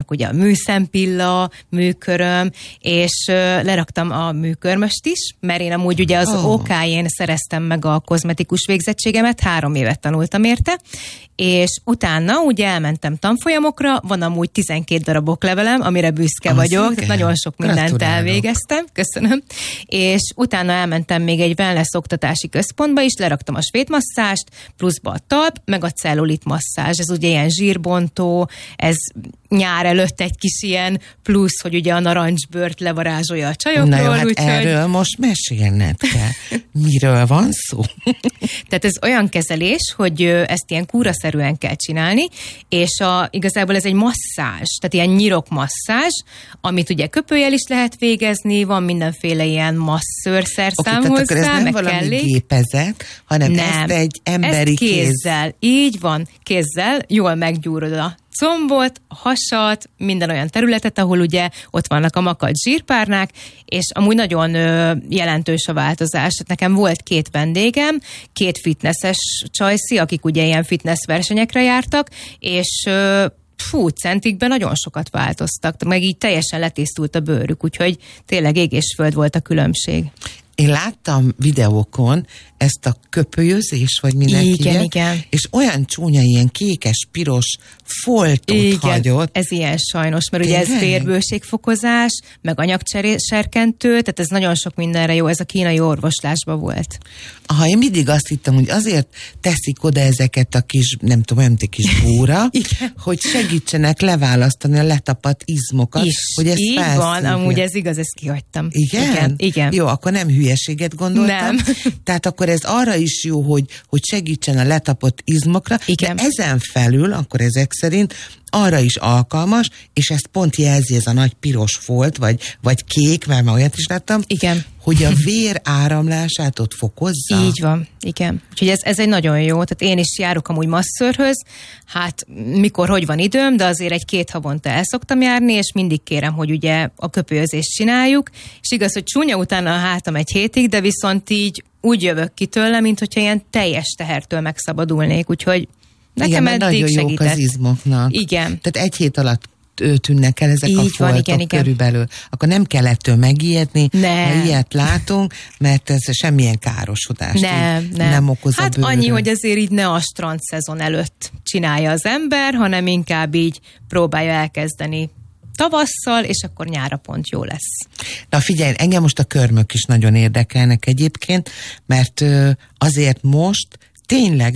vannak ugye a műszempilla, műköröm, és leraktam a műkörmöst is, mert én amúgy ugye az OK-jén szereztem meg a kozmetikus végzettségemet, 3 évet tanultam érte, és utána ugye elmentem tanfolyamokra, van amúgy 12 darab oklevelem, amire büszke vagyok, tehát nagyon sok mindent elvégeztem, köszönöm, és utána elmentem még egy wellness oktatási központba is, leraktam a svédmasszást, pluszba a talp, meg a cellulit masszázs, ez ugye ilyen zsírbontó, ez nyár előtt egy kis ilyen plusz, hogy ugye a narancsbőrt levarázsolja a csajokról. Na jó, hát erről most mesélned kell. Miről van szó? Tehát ez olyan kezelés, hogy ezt ilyen kúraszerűen kell csinálni, és igazából ez egy masszázs, tehát ilyen nyirokmasszázs, amit ugye köpőjel is lehet végezni, van mindenféle ilyen masszőrszerszám hozzá, akkor ez nem meg valami kellék. gépezet, hanem nem, ezt egy emberi ezt kézzel. Így van, kézzel jól meggyúrod a combot, a hasat, minden olyan területet, ahol ugye ott vannak a makadt zsírpárnák, és amúgy nagyon jelentős a változás. Nekem volt 2 vendégem, 2 fitnesses csajszi, akik ugye ilyen fitness versenyekre jártak, és centikben nagyon sokat változtak, meg így teljesen letisztult a bőrük, úgyhogy tényleg ég és föld volt a különbség. Én láttam videókon ezt a köpőjözés, vagy mindenki igen. És olyan csúnya, ilyen kékes-piros foltot hagyott. Ez ilyen sajnos, mert ugye ez vérbőségfokozás, meg anyagserkentő, tehát ez nagyon sok mindenre jó, ez a kínai orvoslásban volt. Én mindig azt hittem, hogy azért teszik oda ezeket a kis, nem tudom, olyan kis búra, hogy segítsenek leválasztani a letapadt izmokat, hogy ezt így felszívja. Van, amúgy ez igaz, ezt kihagytam. Igen? Jó, akkor nem hülyeséget gondoltam. Nem. Tehát akkor ez arra is jó, hogy segítsen a letapott izmokra, igen. De ezen felül, akkor ezek szerint arra is alkalmas, és ezt pont jelzi ez a nagy piros folt, vagy kék, mert már olyat is láttam, igen. hogy a vér áramlását ott fokozza. Így van, igen. Úgyhogy ez egy nagyon jó, tehát én is járok amúgy masszörhöz, hát mikor, hogy van időm, de azért 1-2 havonta el szoktam járni, és mindig kérem, hogy ugye a köpőzést csináljuk, és igaz, hogy csúnya utána a hátam 1 hétig, de viszont így úgy jövök ki tőle, mint hogyha ilyen teljes tehertől megszabadulnék, nagyon jók az izmoknak. Igen. Tehát 1 hét alatt tűnnek el ezek így a foltok körülbelül. Akkor nem kell ettől megijedni, ha ilyet látunk, mert ez semmilyen károsodást nem okoz a bőrön. Hát annyi, hogy azért így ne a strand szezon előtt csinálja az ember, hanem inkább így próbálja elkezdeni tavasszal, és akkor nyára pont jó lesz. Na figyelj, engem most a körmök is nagyon érdekelnek egyébként, mert azért most tényleg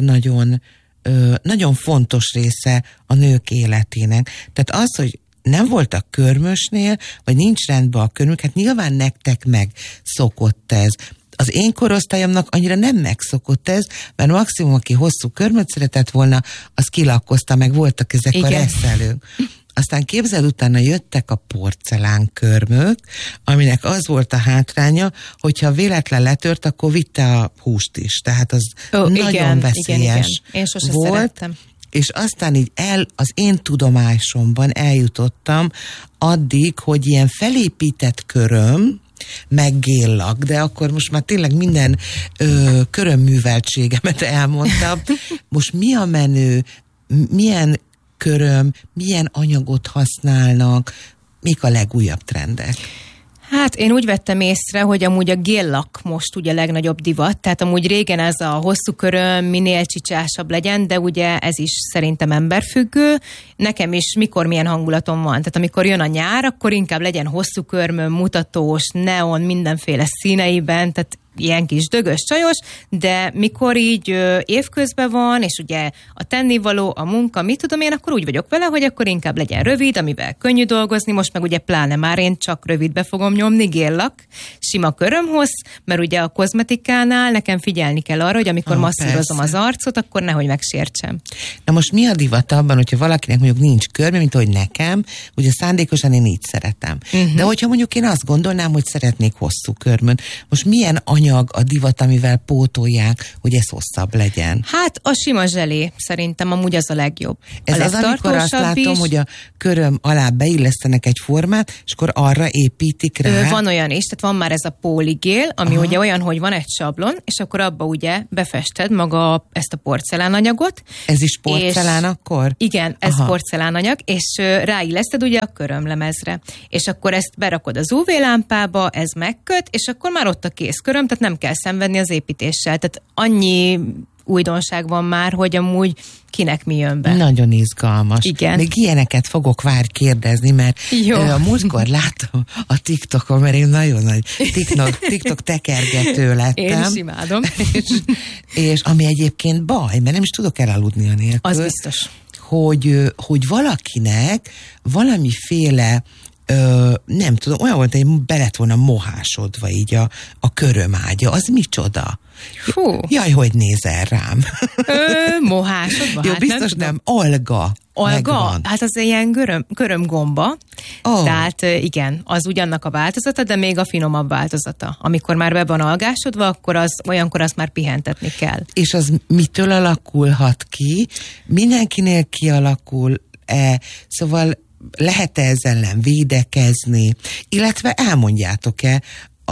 nagyon fontos része a nők életének. Tehát az, hogy nem voltak körmösnél, vagy nincs rendben a körmük, hát nyilván nektek megszokott ez. Az én korosztályomnak annyira nem megszokott ez, mert maximum, aki hosszú körmöt szeretett volna, az kilakkozta, meg voltak ezek a reszelők. Aztán képzeld, utána jöttek a porcelánkörmök, aminek az volt a hátránya, hogyha véletlen letört, akkor vitte a húst is. Tehát az nagyon veszélyes Én sose volt. szerettem. És aztán így az én tudomásomban eljutottam addig, hogy ilyen felépített köröm, meg géllak, de akkor most már tényleg minden körömműveltségemet elmondtam. Most mi a menő, milyen köröm, milyen anyagot használnak, mik a legújabb trendek? Hát én úgy vettem észre, hogy amúgy a géllak most ugye a legnagyobb divat, tehát amúgy régen ez a hosszú köröm minél csicsásabb legyen, de ugye ez is szerintem emberfüggő. Nekem is mikor milyen hangulatom van. Tehát amikor jön a nyár, akkor inkább legyen hosszú körmöm, mutatós, neon, mindenféle színeiben, tehát ilyen kis dögös, csajos, de mikor így évközben van, és ugye a tennivaló, a munka, mit tudom én, akkor úgy vagyok vele, hogy akkor inkább legyen rövid, amivel könnyű dolgozni, most meg ugye pláne már én csak rövidbe fogom nyomni, géllak, sima körömhossz, mert ugye a kozmetikánál nekem figyelni kell arra, hogy amikor masszírozom az arcot, akkor nehogy megsértsem. Na most mi a divat abban, hogyha valakinek mondjuk nincs körme, mint ahogy nekem, ugye szándékosan én így szeretem. De hogyha mondjuk én azt gondolnám, hogy szeretnék hosszú körmön, most milyen anyag, a divat, amivel pótolják, hogy ez hosszabb legyen? Hát a sima zselé szerintem amúgy az a legjobb. Ez az, amikor azt látom, hogy a köröm alá beillesztenek egy formát, és akkor arra építik rá. Van olyan is, tehát van már ez a póligél, ami ugye olyan, hogy van egy sablon, és akkor abba ugye befested maga ezt a porcelánanyagot. Ez is porcelán akkor? Igen, ez porcelánanyag, és ráilleszted ugye a körömlemezre. És akkor ezt berakod az UV-lámpába, ez megköt, és akkor már ott a kész köröm, tehát nem kell szenvedni az építéssel. Tehát annyi újdonság van már, hogy amúgy kinek mi jön be. Nagyon izgalmas. Igen. Még ilyeneket fogok kérdezni, mert a múltkor láttam a TikTokon, mert én nagyon nagy TikTok tekergető lettem. Én is imádom. És ami egyébként baj, mert nem is tudok elaludni a nélkül. Az biztos. Hogy valakinek valamiféle nem tudom, olyan volt, hogy be lett volna mohásodva így a körömágya. Az micsoda? Hú. Jaj, hogy nézel rám? Mohásodva? Jó, hát biztos nem. Alga. Alga? Hát az ilyen körömgomba. Tehát igen, az ugyannak a változata, de még a finomabb változata. Amikor már be van algásodva, akkor olyankor azt már pihentetni kell. És az mitől alakulhat ki? Mindenkinél kialakul-e? Szóval lehet-e ezzel ellen védekezni? Illetve elmondjátok-e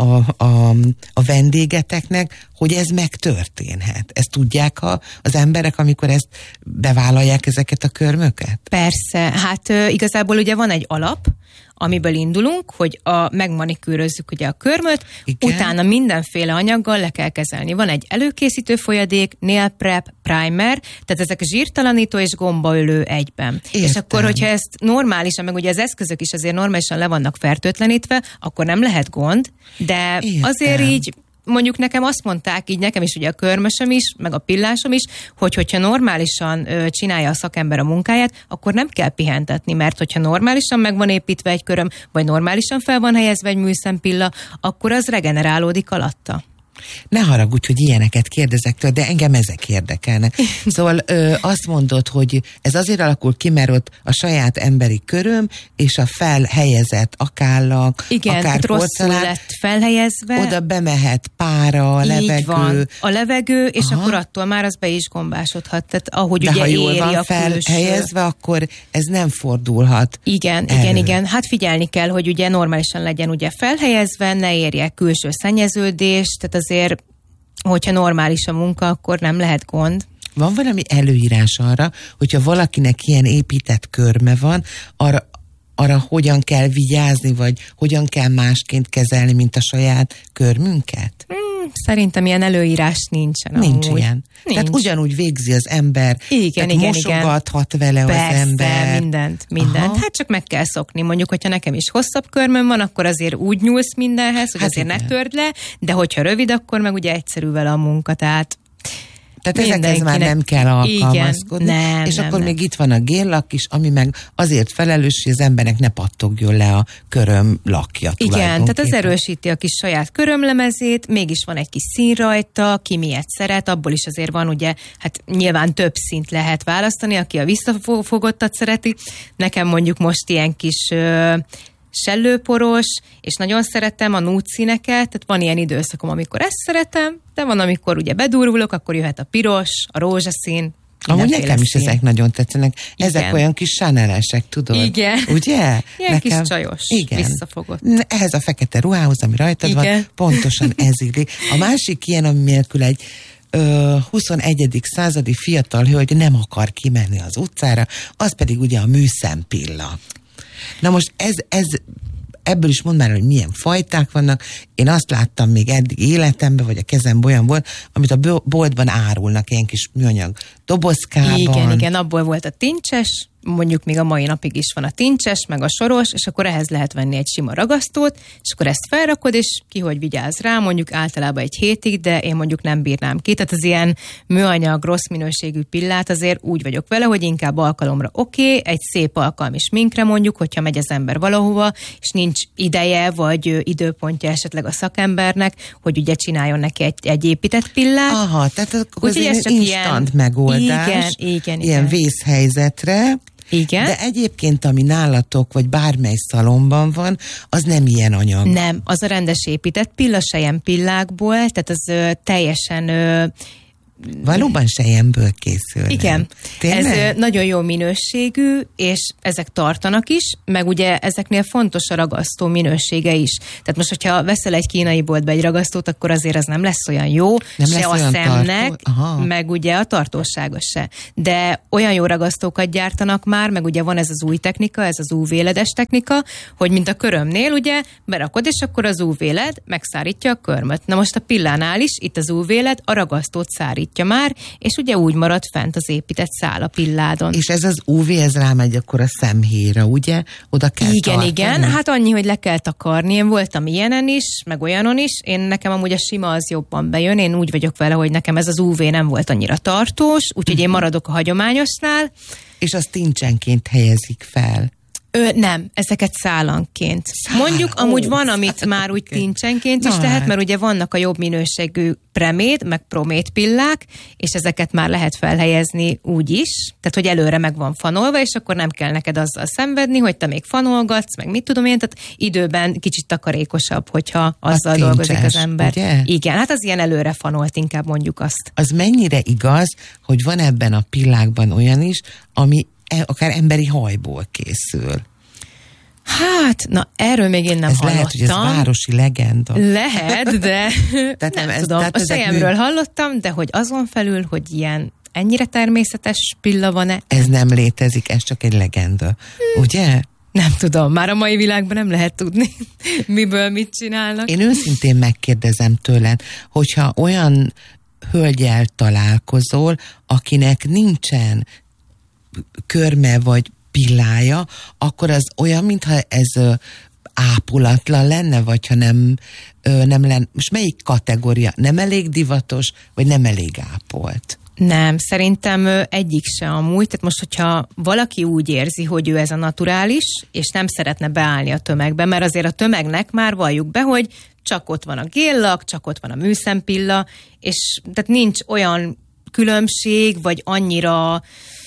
a vendégeteknek, hogy ez megtörténhet? Ezt tudják az emberek, amikor ezt bevállalják ezeket a körmöket? Persze, hát igazából ugye van egy alap, amiből indulunk, hogy megmanikűrözzük ugye a körmöt, igen. Utána mindenféle anyaggal le kell kezelni. Van egy előkészítő folyadék, nail prep, primer, tehát ezek zsírtalanító és gombaölő egyben. Értem. És akkor, hogyha ezt normálisan, meg ugye az eszközök is azért normálisan le vannak fertőtlenítve, akkor nem lehet gond, de értem. Azért így mondjuk nekem azt mondták, így nekem is ugye a körmösöm is, meg a pillásom is, hogyha normálisan csinálja a szakember a munkáját, akkor nem kell pihentetni, mert hogyha normálisan meg van építve egy köröm, vagy normálisan fel van helyezve egy műszempilla, akkor az regenerálódik alatta. Ne haragudj, hogy ilyeneket kérdezek tőle, de engem ezek érdekelnek. Szóval azt mondod, hogy ez azért alakul ki, mert ott a saját emberi köröm, és a felhelyezett akállag, igen, akár porcelán, lett felhelyezve. Oda bemehet pára, levegő. Így van. A levegő, és akkor attól már az be is gombásodhat. Tehát ahogy de ugye ha jól éri van a felhelyezve, akkor ez nem fordulhat. Igen. Hát figyelni kell, hogy ugye normálisan legyen ugye felhelyezve, ne érje külső szennyeződést, tehát azért, hogyha normális a munka, akkor nem lehet gond. Van valami előírás arra, hogyha valakinek ilyen épített körme van, arra hogyan kell vigyázni, vagy hogyan kell másként kezelni, mint a saját körmünket? Szerintem ilyen előírás nincsen. Nincs ilyen. Nincs. Tehát ugyanúgy végzi az ember, igen, mosogathat vele persze, az ember. mindent. Hát csak meg kell szokni. Mondjuk, hogyha nekem is hosszabb körmöm van, akkor azért úgy nyúlsz mindenhez, hogy azért ne törd le, de hogyha rövid, akkor meg ugye egyszerű vele a munka, tehát ezekhez már nem kell alkalmazkodni. Igen, és akkor nem. még itt van a géllak is, ami meg azért felelős, hogy az embernek ne pattogjon le a köröm lakja. Igen, tehát az erősíti a kis saját körömlemezét, mégis van egy kis szín rajta, ki miért szeret, abból is azért van ugye, hát nyilván több szint lehet választani, aki a visszafogottat szereti. Nekem mondjuk most ilyen kis sellőporos, és nagyon szeretem a nude színeket, tehát van ilyen időszakom, amikor ezt szeretem, de van, amikor ugye bedurvulok, akkor jöhet a piros, a rózsaszín. Amúgy nekem is ezek nagyon tetszenek. Ezek igen. olyan kis Chanel-esek, tudod? Igen. Ugye? Ilyen kis csajos, visszafogott. Ehhez a fekete ruhához, ami rajtad van, pontosan ez illik. A másik ilyen, ami nélkül egy 21. századi fiatal hölgy nem akar kimenni az utcára, az pedig ugye a műszempilla. Na most ebből is mondd már, hogy milyen fajták vannak. Én azt láttam még eddig életemben, vagy a kezemben olyan volt, amit a boltban árulnak, ilyen kis műanyag dobozkában. Igen, abból volt a tincses, mondjuk még a mai napig is van a tincses, meg a soros, és akkor ehhez lehet venni egy sima ragasztót, és akkor ezt felrakod, és ki hogy vigyáz rá, mondjuk általában egy hétig, de én mondjuk nem bírnám ki. Tehát az ilyen műanyag, rossz minőségű pillát azért úgy vagyok vele, hogy inkább alkalomra oké, egy szép alkalmi sminkre mondjuk, hogyha megy az ember valahova, és nincs ideje, vagy időpontja esetleg a szakembernek, hogy ugye csináljon neki egy épített pillát. Aha, tehát akkor ez egy instant megoldás. Igen. Ilyen vészhelyzetre. Igen. De egyébként, ami nálatok, vagy bármely szalomban van, az nem ilyen anyag. Nem, az a rendes épített pilla, selyempillákból, tehát az teljesen... Valóban selyemből készül. Igen. Tényleg? Ez nagyon jó minőségű, és ezek tartanak is, meg ugye ezeknél fontos a ragasztó minősége is. Tehát most, hogyha veszel egy kínai boltba egy ragasztót, akkor azért az nem lesz olyan jó, nem se lesz a olyan szemnek, meg ugye a tartósága se. De olyan jó ragasztókat gyártanak már, meg ugye van ez az új technika, ez az UV-ledes technika, hogy mint a körömnél, ugye, berakod, és akkor az UV-led megszárítja a körmöt. Na most a pillánál is, itt az UV-led a ragasztót szárítja már, és ugye úgy marad fent az épített szál a pilládon. És ez az UV, ez rámegy akkor a szemhéjra, ugye? Oda kell tartani. Igen, hát annyi, hogy le kell takarni. Én voltam ilyenen is, meg olyanon is. Nekem amúgy a sima az jobban bejön. Én úgy vagyok vele, hogy nekem ez az UV nem volt annyira tartós, úgyhogy én maradok a hagyományosnál. És azt tincsenként helyezik fel. Nem, ezeket szálanként. Mondjuk, amúgy van, amit már úgy tincsenként is lehet, mert ugye vannak a jobb minőségű preméd, meg promét pillák, és ezeket már lehet felhelyezni úgy is, tehát hogy előre meg van fanolva, és akkor nem kell neked azzal szenvedni, hogy te még fanolgatsz, meg mit tudom én, tehát időben kicsit takarékosabb, hogyha azzal dolgozik az ember. Ugye? Igen, hát az ilyen előre fanolt, inkább mondjuk azt. Az mennyire igaz, hogy van ebben a pillákban olyan is, ami akár emberi hajból készül? Hát, na erről még én nem hallottam. Lehet, hogy ez városi legenda. Lehet, de nem tudom. A selyemről hallottam, de hogy azon felül, hogy ilyen ennyire természetes pilla van-e? Ez nem létezik, ez csak egy legenda. Ugye? Nem tudom, már a mai világban nem lehet tudni, miből mit csinálnak. Én őszintén megkérdezem tőled, hogyha olyan hölgyel találkozol, akinek nincsen körme vagy pillája, akkor az olyan, mintha ez ápolatlan lenne, vagy ha nem lenne. Most melyik kategória? Nem elég divatos, vagy nem elég ápolt? Nem, szerintem egyik se amúgy. Tehát most, hogyha valaki úgy érzi, hogy ő ez a naturális, és nem szeretne beállni a tömegbe, mert azért a tömegnek már valljuk be, hogy csak ott van a géllak, csak ott van a műszempilla, és tehát nincs olyan különbség, vagy annyira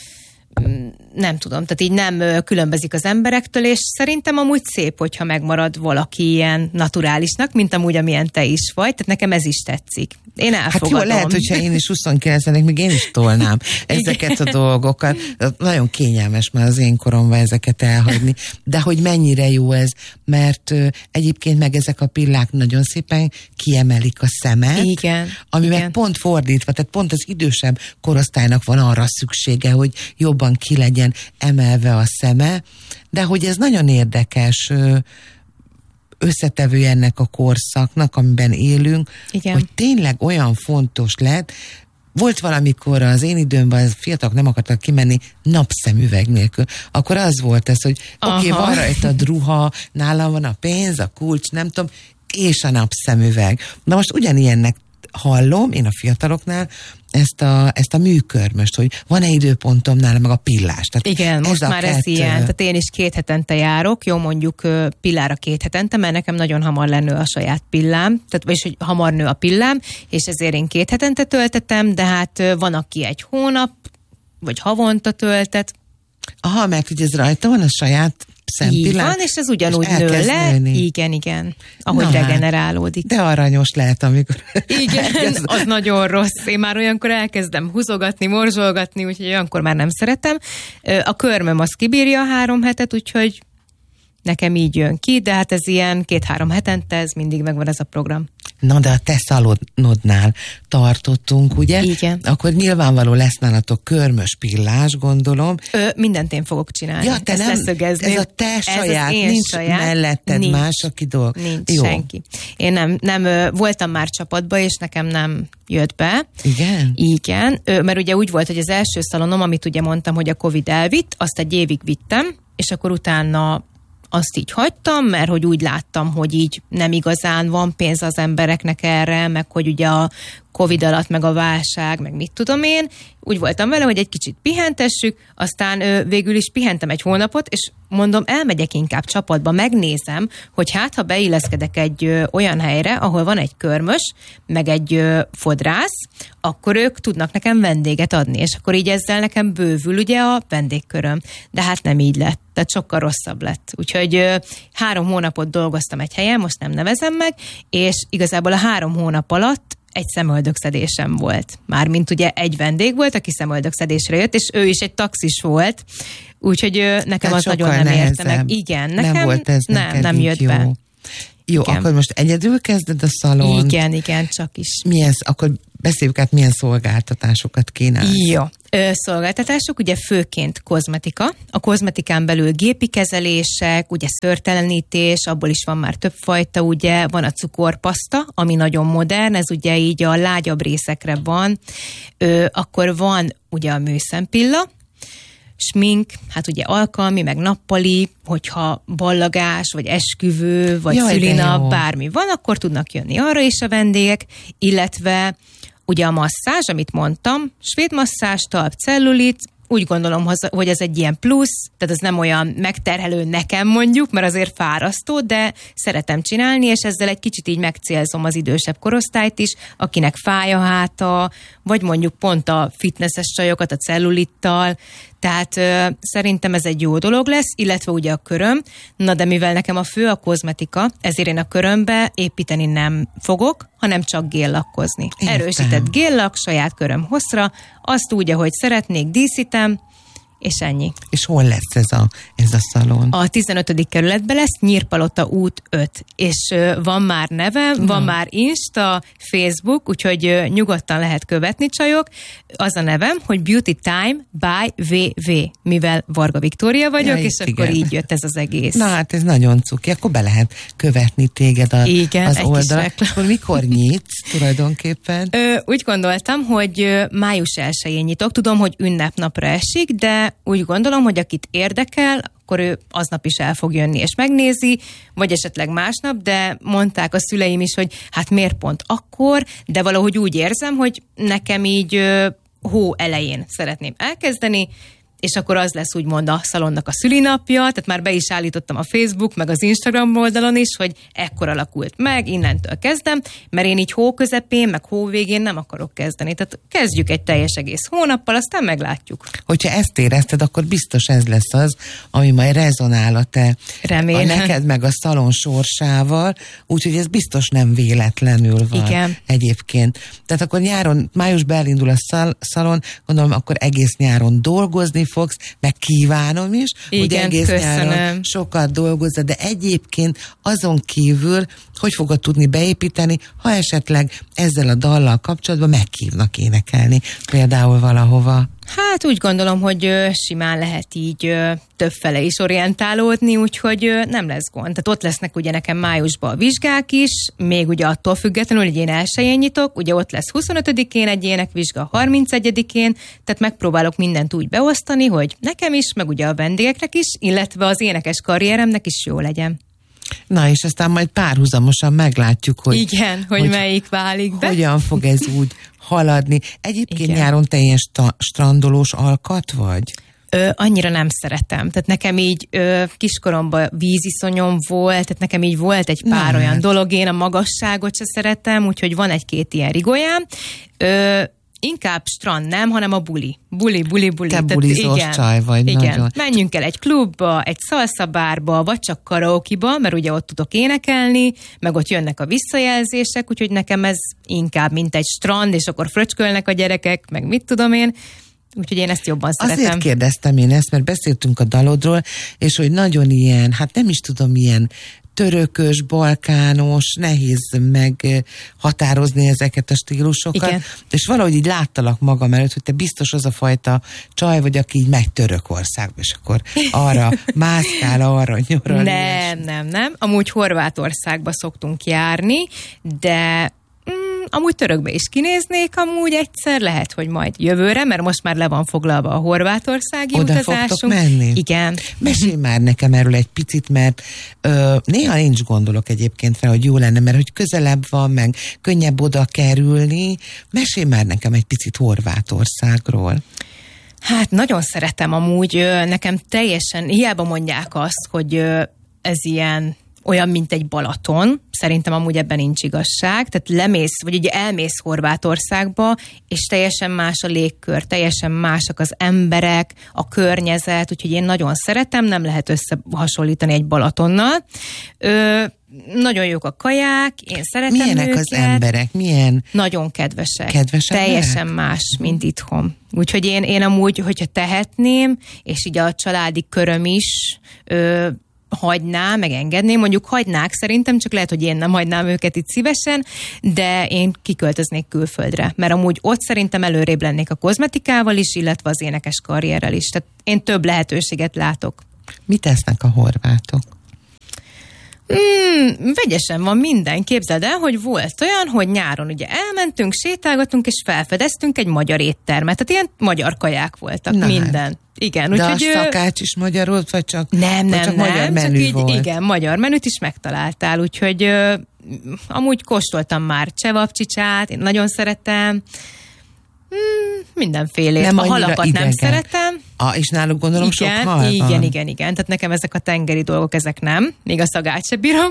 nem tudom, tehát így nem különbözik az emberektől, és szerintem amúgy szép, hogyha megmarad valaki ilyen naturálisnak, mint amúgy, amilyen te is vagy, tehát nekem ez is tetszik. Én elfogadom. Hát jó, lehet, hogyha én is 29 lennék, még én is tolnám ezeket a dolgokat. Nagyon kényelmes már az én koromban ezeket elhagyni. De hogy mennyire jó ez, mert egyébként meg ezek a pillák nagyon szépen kiemelik a szemet. Igen. Ami igen. meg pont fordítva, tehát pont az idősebb korosztálynak van arra szüksége, hogy jobban ki legyen emelve a szeme, de hogy ez nagyon érdekes összetevő ennek a korszaknak, amiben élünk, igen. hogy tényleg olyan fontos lett. Volt valamikor az én időmben, az fiatalok nem akartak kimenni napszemüveg nélkül. Akkor az volt ez, hogy oké, van rajta a ruha, nálam van a pénz, a kulcs, nem tudom, és a napszemüveg. Na most ugyanilyennek hallom én a fiataloknál ezt a műkörmöst, hogy van-e időpontom nála, meg a pillás. Tehát igen, most már ez ilyen. Tehát én is 2 hetente járok, jó, mondjuk pillára 2 hetente, mert nekem nagyon hamar lennő a saját pillám, tehát vagyis, hogy hamar nő a pillám, és ezért én 2 hetente töltetem, de hát van, aki 1 hónap, vagy havonta töltet. Aha, mert hogy ez rajta van a saját szempillán. Így van, és ez ugyanúgy nő le. Nőni. Igen. Ahogy regenerálódik. De aranyos lehet, amikor... Igen, az nagyon rossz. Én már olyankor elkezdem húzogatni, morzsolgatni, úgyhogy olyankor már nem szeretem. A körmöm az kibírja a 3 hetet, úgyhogy nekem így jön ki, de hát ez ilyen 2-3 hetente, ez mindig megvan ez a program. Na, de a te szalonodnál tartottunk, ugye? Igen. Akkor nyilvánvaló lesz nálatok körmös pillás, gondolom. Mindent én fogok csinálni. Ja, te nem, ez a te saját, nincs saját, melletted más, aki Nincs jó. Senki. Én nem voltam már csapatba, és nekem nem jött be. Igen? Igen, mert ugye úgy volt, hogy az első szalonom, amit ugye mondtam, hogy a Covid elvitt, azt 1 évig vittem, és akkor utána azt így hagytam, mert hogy úgy láttam, hogy így nem igazán van pénz az embereknek erre, meg hogy ugye a Covid alatt, meg a válság, meg mit tudom én, úgy voltam vele, hogy egy kicsit pihentessük, aztán végül is pihentem egy hónapot, és mondom, elmegyek inkább csapatba, megnézem, hogy hát, ha beilleszkedek egy olyan helyre, ahol van egy körmös, meg egy fodrász, akkor ők tudnak nekem vendéget adni, és akkor így ezzel nekem bővül ugye a vendégköröm. De hát nem így lett, tehát sokkal rosszabb lett. Úgyhogy 3 hónapot dolgoztam egy helyen, most nem nevezem meg, és igazából a 3 hónap alatt egy szemöldökszedésem volt. Mármint ugye egy vendég volt, aki szemöldökszedésre jött, és ő is egy taxis volt, úgyhogy nekem tehát az nagyon nem érte meg. Igen, nekem nem volt ez nem jött jó. be. Jó, Igen. Akkor most egyedül kezded a szalont? Igen, csak is. Akkor beszéljük át, milyen szolgáltatásokat kínálsz. Jó. Szolgáltatások, ugye főként kozmetika. A kozmetikán belül gépi kezelések, ugye szőrtelenítés, abból is van már több fajta, ugye van a cukorpaszta, ami nagyon modern, ez ugye így a lágyabb részekre van. Akkor van ugye a műszempilla, smink, hát ugye alkalmi, meg nappali, hogyha ballagás, vagy esküvő, vagy szülinap, bármi van, akkor tudnak jönni arra is a vendégek, illetve ugye a masszázs, amit mondtam, svéd masszázs, talpcellulit, úgy gondolom, hogy ez egy ilyen plusz, tehát ez nem olyan megterhelő nekem mondjuk, mert azért fárasztó, de szeretem csinálni, és ezzel egy kicsit így megcélzom az idősebb korosztályt is, akinek fáj a háta, vagy mondjuk pont a fitnesses csajokat a cellulittal, tehát szerintem ez egy jó dolog lesz, illetve ugye a köröm, na de mivel nekem a fő a kozmetika, ezért én a körömbe építeni nem fogok, hanem csak géllakkozni. Erősített géllak, saját köröm hosszra, azt úgy, ahogy szeretnék, díszítem, és ennyi. És hol lesz ez a szalon? A 15. kerületben lesz, Nyírpalota út 5. És van már nevem, van már Insta, Facebook, úgyhogy nyugodtan lehet követni, csajok. Az a nevem, hogy Beauty Time by VV, mivel Varga Viktória vagyok, és akkor így jött ez az egész. Na hát ez nagyon cuki, akkor be lehet követni téged az oldalon. Akkor mikor nyitsz tulajdonképpen? Úgy gondoltam, hogy május 1-én nyitok. Tudom, hogy ünnepnapra esik, de úgy gondolom, hogy akit érdekel, akkor ő aznap is el fog jönni és megnézi, vagy esetleg másnap, de mondták a szüleim is, hogy hát miért pont akkor, de valahogy úgy érzem, hogy nekem így hó elején szeretném elkezdeni, és akkor az lesz úgymond a szalonnak a szülinapja, tehát már be is állítottam a Facebook, meg az Instagram oldalon is, hogy ekkor alakult meg, innentől kezdem, mert én így hó közepén, meg hó végén nem akarok kezdeni. Tehát kezdjük egy teljes egész hónappal, aztán meglátjuk. Hogyha ezt érezted, akkor biztos ez lesz az, ami majd rezonál a te, remélem, a neked meg a szalon sorsával, úgyhogy ez biztos nem véletlenül van. Igen. Egyébként. Tehát akkor nyáron, májusban elindul a szalon, gondolom, akkor egész nyáron dolgozni fogsz, meg kívánom is, igen, hogy egész köszönöm. nyáron sokat dolgozza, de egyébként azon kívül, hogy fogod tudni beépíteni, ha esetleg ezzel a dallal kapcsolatban meghívnak énekelni, például valahova. Hát úgy gondolom, hogy simán lehet így többfele is orientálódni, úgyhogy nem lesz gond. Tehát ott lesznek ugye nekem májusban a vizsgák is, még ugye attól függetlenül, hogy én 1-én nyitok, ugye ott lesz 25-én egy énekvizsga, 31-én, tehát megpróbálok mindent úgy beosztani, hogy nekem is, meg ugye a vendégeknek is, illetve az énekes karrieremnek is jó legyen. Na, és aztán majd párhuzamosan meglátjuk, hogy... Igen, hogy melyik válik be. Hogyan fog ez úgy haladni. Egyébként igen. Nyáron te ilyen strandolós alkat vagy? Annyira nem szeretem. Tehát nekem így kiskoromban víziszonyom volt, tehát nekem így volt egy pár olyan dolog, én a magasságot se szeretem, úgyhogy van 1-2 ilyen rigolyám. Inkább strand nem, hanem a buli. Buli. Te bulizós csaj vagy. Igen. Nagyon. Menjünk el egy klubba, egy szalszabárba, vagy csak karaokiba, mert ugye ott tudok énekelni, meg ott jönnek a visszajelzések, úgyhogy nekem ez inkább mint egy strand, és akkor fröcskölnek a gyerekek, meg mit tudom én. Úgyhogy én ezt jobban szeretem. Azért kérdeztem én ezt, mert beszéltünk a dalodról, és hogy nagyon ilyen, hát nem is tudom, ilyen törökös, balkános, nehéz meghatározni ezeket a stílusokat. Igen. És valahogy így láttalak magam előtt, hogy te biztos az a fajta csaj vagy, aki így megy Törökországba, és akkor arra mászkál, arra nyaralni. Nem. Amúgy Horvátországba szoktunk járni, de amúgy Törökbe is kinéznék amúgy egyszer, lehet, hogy majd jövőre, mert most már le van foglalva a horvátországi oda utazásunk. Fogtok menni? Igen. Mesélj már nekem erről egy picit, mert néha én is gondolok egyébként fel, hogy jó lenne, mert hogy közelebb van, meg könnyebb oda kerülni. Mesélj már nekem egy picit Horvátországról. Hát nagyon szeretem amúgy, nekem teljesen, hiába mondják azt, hogy ez ilyen olyan, mint egy Balaton, szerintem amúgy ebben nincs igazság, tehát lemész, vagy ugye elmész Horvátországba, és teljesen más a légkör, teljesen másak az emberek, a környezet, úgyhogy én nagyon szeretem, nem lehet összehasonlítani egy Balatonnal. Nagyon jók a kaják, én szeretem Milyenek őket. Az emberek? Milyen? Nagyon kedvesek. Kedvesek teljesen lehet? más, mint itthon. Úgyhogy én amúgy, hogyha tehetném, és így a családi köröm is hagyná, megengedném, mondjuk hagynák szerintem, csak lehet, hogy én nem hagynám őket itt szívesen, de én kiköltöznék külföldre, mert amúgy ott szerintem előrébb lennék a kozmetikával is, illetve az énekes karrierrel is. Tehát én több lehetőséget látok. Mit tesznek a horvátok? Vegyesen van minden. Képzeld el, hogy volt olyan, hogy nyáron ugye elmentünk, sétálgatunk, és felfedeztünk egy magyar éttermet. Tehát ilyen magyar kaják voltak, na minden. Hát. Igen, de úgyhogy, a szakács is magyar volt, vagy csak, nem, magyar menü csak így, volt? Igen, magyar menüt is megtaláltál, úgyhogy amúgy kóstoltam már csevapcsicsát, én nagyon szeretem, mindenfélét. Nem a halakat idegen. Nem szeretem. És náluk gondolom sok hal van. Igen. Tehát nekem ezek a tengeri dolgok, ezek nem. Még a szagát se bírom,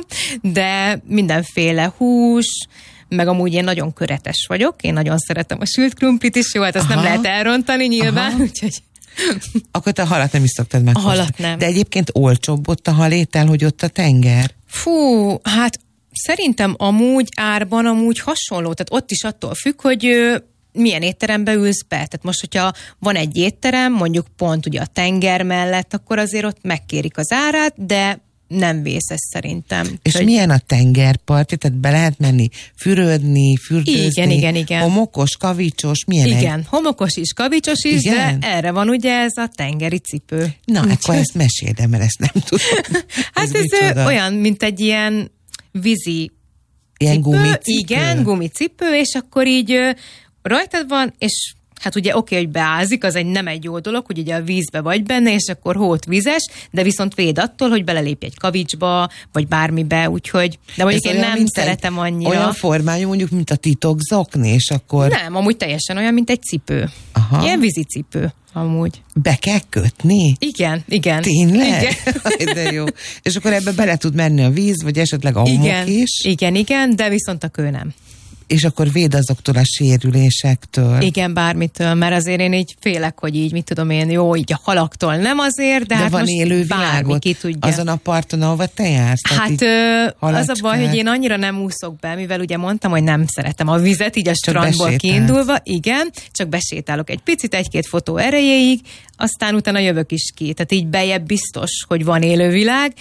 de mindenféle hús, meg amúgy én nagyon köretes vagyok. Én nagyon szeretem a sült krumplit is, jó, hát azt nem lehet elrontani nyilván, úgyhogy... Akkor te a halat nem is szoktad meg. A halat nem. De egyébként olcsóbb ott a halétel, hogy ott a tenger? Fú, hát szerintem amúgy árban amúgy hasonló. Tehát ott is attól függ, hogy milyen étterembe ülsz be. Tehát most, hogyha van egy étterem, mondjuk pont ugye a tenger mellett, akkor azért ott megkérik az árát, de nem vészes szerintem. És milyen a tengerparti? Tehát be lehet menni fürödni, fürdőzni? Igen. Homokos, kavicsos, milyen? Igen, homokos is, kavicsos is, igen? De erre van ugye ez a tengeri cipő. Na, akkor ezt meséld, mert ezt nem tudom. Hát ez olyan, mint egy ilyen vízi ilyen cipő. Gumicipő? Igen, gumicipő, és akkor így rajtad van, és hát ugye oké, hogy beázik, az nem egy jó dolog, hogy ugye a vízbe vagy benne, és akkor hót vízes, de viszont véd attól, hogy belelépj egy kavicsba, vagy bármibe, úgyhogy, de mondjuk én nem szeretem annyira. Olyan formájú mondjuk, mint a titokzokni, és akkor... Nem, amúgy teljesen olyan, mint egy cipő. Aha. Ilyen vízicipő, amúgy. Be kell kötni? Igen. Tényleg? Igen. De jó. És akkor ebbe bele tud menni a víz, vagy esetleg a homok is? Igen, de viszont a kő nem. És akkor véd azoktól a sérülésektől. Igen, bármitől, mert azért én így félek, hogy így, mit tudom én, jó, így a halaktól nem azért, de hát van most élő világot ki tudja. Azon a parton, ahova te jársz? Hát az a baj, hogy én annyira nem úszok be, mivel ugye mondtam, hogy nem szeretem a vizet, így a strandból kiindulva, igen, csak besétálok egy picit, egy-két fotó erejéig, aztán utána jövök is ki. Tehát így bejebb biztos, hogy van élővilág,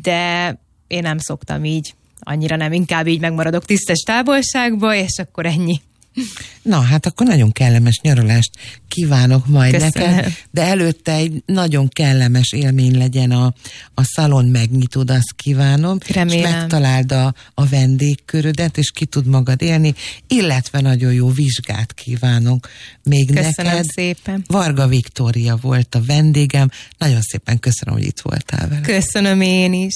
de én nem szoktam így. Annyira nem, inkább így megmaradok tisztes távolságba, és akkor ennyi. Na, hát akkor nagyon kellemes nyaralást kívánok majd Köszönöm. neked, de előtte egy nagyon kellemes élmény legyen a szalon megnyitód, azt kívánom. Remélem. És megtaláld a vendégkörödet, és ki tud magad élni, illetve nagyon jó vizsgát kívánok még köszönöm neked. Szépen. Varga Viktória volt a vendégem. Nagyon szépen köszönöm, hogy itt voltál vele. Köszönöm én is.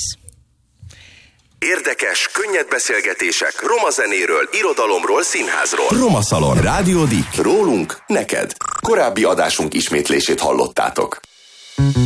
Érdekes, könnyed beszélgetések roma zenéről, irodalomról, színházról. Roma Szalon. Rádió Dick. Rólunk, neked. Korábbi adásunk ismétlését hallottátok.